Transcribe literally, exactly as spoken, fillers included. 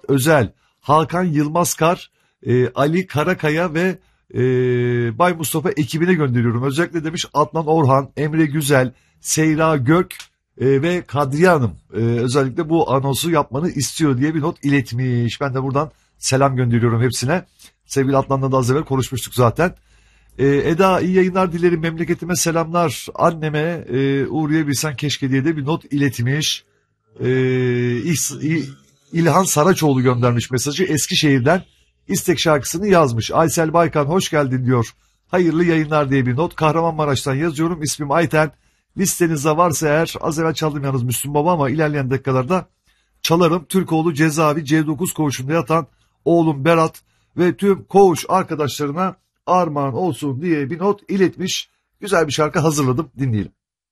Murat Özel, Hakan Yılmazkar, e, Ali Karakaya ve e, Bay Mustafa ekibine gönderiyorum. Özellikle demiş Adnan Orhan, Emre Güzel, Seyra Gök e, ve Kadriye Hanım e, özellikle bu anonsu yapmanı istiyor diye bir not iletmiş. Ben de buradan selam gönderiyorum hepsine. Sevgili Adnan'la da az evvel konuşmuştuk zaten. Ee, Eda iyi yayınlar dilerim, memleketime selamlar, anneme e, uğrayabilsen keşke diye de bir not iletmiş. Ee, İh- İh- İlhan Saraçoğlu göndermiş mesajı Eskişehir'den, istek şarkısını yazmış. Aysel Baykan hoş geldin diyor, hayırlı yayınlar diye bir not. Kahramanmaraş'tan yazıyorum, ismim Ayten, listenizde varsa eğer, az evvel çaldım yalnız Müslüm Baba ama ilerleyen dakikalarda çalarım. Türkoğlu Cezaevi C dokuz koğuşunda yatan oğlum Berat ve tüm koğuş arkadaşlarına armağan olsun diye bir not iletmiş. Güzel bir şarkı hazırladım, dinleyelim.